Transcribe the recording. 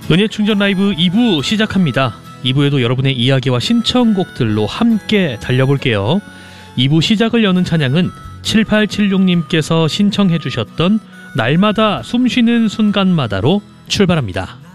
은혜충전 라이브 2부 시작합니다. 2부에도 여러분의 이야기와 신청곡들로 함께 달려볼게요. 2부 시작을 여는 찬양은 7876님께서 신청해 주셨던 날마다 숨쉬는 순간마다로 출발합니다.